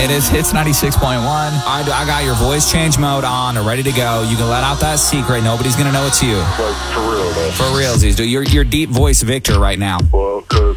It is Hits 96.1. I got your voice change mode on or ready to go. You can let out that secret. Nobody's going to know it's you. Like, for real, man. For realsies, dude. You're deep voice Victor right now. Well, good.